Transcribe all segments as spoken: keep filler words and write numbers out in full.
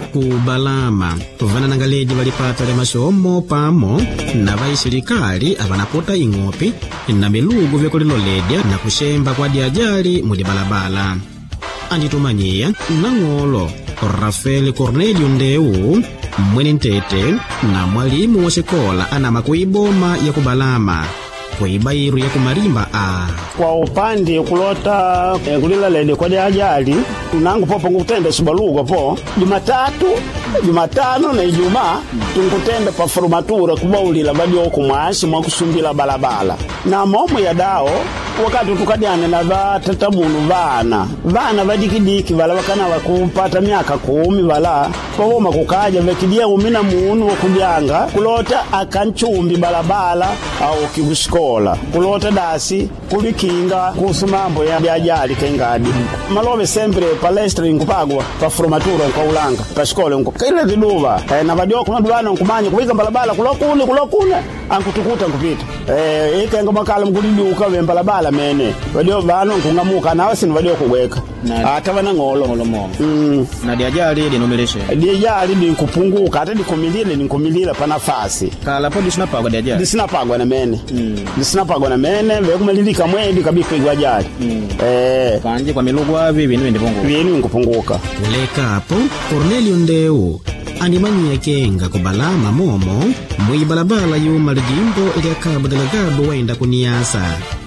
Kubalama vana nangaleji walipata le masomo pamo na vaisirikali avanapota ing'opi na milugu vyakuliloledya na kushemba kwa diajali mudi balabala. Anditumanyia nang'olo Rafael Cornelio Ndeu mwene ntete na mwalimu wa sekola anama kuiboma ya Kubalama kuibairu ya Kumarimba a kwa upande kulota eh, kulila lede kwa diajali tunangu popo ngutende subalugo po Jumatatu Jumatano na Ijumaa tungutenda pa formatura kubaulila badio kumwashi mwa kusumbila balabala na momo ya dao wakati tukadiane na batata munu vana vana vadikidiki vala wakana wakupata miaka kumi vala pawoma kukaja vekidia umina munu wakudyanga kulota akanchumbi balabala au kiguskola kulota dasi kulikinga kusumambo ya diajali kengadi malobe sempre palestra nkupagwa pa formatura kwa ulanga pa skola nko kaila viduva eh, na vadio kuna duwana nkumanya kuwika balabala kulokule kulokule ankutukuta nkupita eh ikenga makala mkulidi ukawe balabala mene vadio vano nkungamuka nawe sinu vadio kuweka atava na ngolo ngolo mo mm. na diajali dinomeleshe diajali ndikupunguka ate dikomilile ndikomilila pa nafasi kala po disinapagwa diajali disinapagwa na mene mm. disinapagwa na mene vekumalilika mwedi kabika igwajali mm. eh kanje kwa milugu avi binu ndipunguka binu nkupunguka kuleka hapo Cornelio Ndeu animanyia kenga Kubalama momo mwibalabala yuma lijimbo ilya Cabo Delgado waenda kuniasa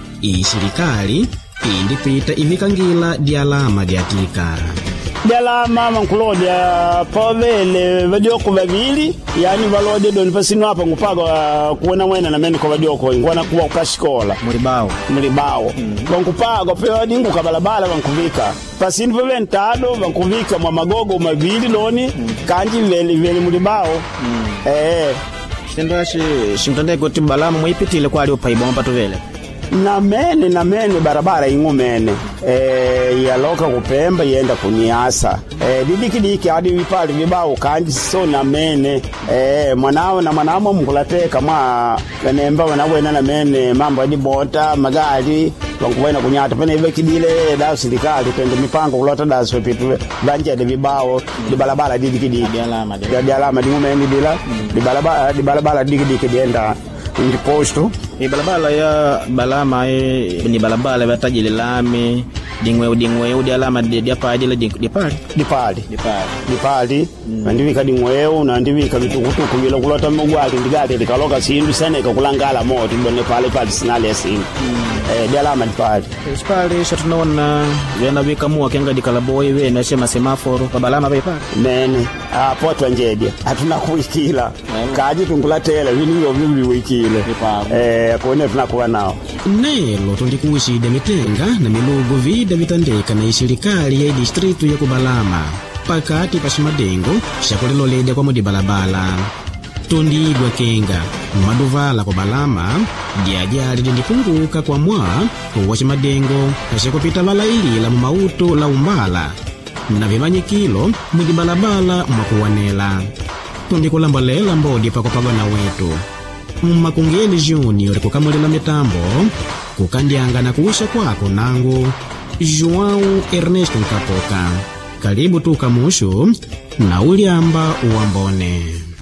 ishirikali indipita ivikangila dialama diatika dialama mankulodia povele vadioko vavili yani valode doni pasino hapa ngupaga kuona mwena na meni kwa vadioko ngwana kuwa ukashikola mulibao mulibao mm. vankupaga pewa dingu kabalabala vankuvika pasino vile ntado vankuvika mwa magogo mavili doni mm. kanji vele vele mulibao mm. eh shitendashi shimtandai kuti Balama mwipitile kwa alio paibo mpato vele na mene na mene barabara ingumene eh ya loka kupemba yenda kuniasa eh didikidiki hadi vipali vibao kanji so na mene eh mwanao na mwanamo mkulateka mwa kanemba wanawena na mene mambo hadi bota magari wankuwena kunyata pene hive kidile da serikali tende mipango kulota da sopitu banje de vibao di barabara didikidiki dialama dialama di ngumene dila di barabara di barabara didikidiki dienda ndi posto e balabala ya Balama e ni balabala ya tajile lami dingwe dingwe udi alama dia padi la dipali dipali dipali dipali mm. ndivika dingwe na ndivika bitukutuku bila kulota mugwali ndigate likaloka sindu sana ikakulangala moto ndone pale pale sinale ya sindu mm. eh dia alama dipali dipali shatunaona yana bika muwa kenga dikalaboy we na shema semaforo kwa Balama pale nene ah poto njeje hatuna kuikila kaji tungulatela vili vili wikile eh kuone tunakuwa nao nelo tundikuishide mitenga na milugu vida vitandeka na ishirikali ya distritu ya Kubalama pakati pashimadengo shakulilolede kwa mudi balabala tundigwa kenga maduvala Kubalama diajali dindipunguka kwa mwa washimadengo kashakupita vala ilila mumauto la umbala na vimanyikilo mudi balabala mwakuwanela tundikulambalela mbodi pakupagana wetu Makungeli Junior kukamulela mitambo kukandianga na kuisha kwako nangu João Ernesto Nkapoka karibu tukamushu na uliamba uambone.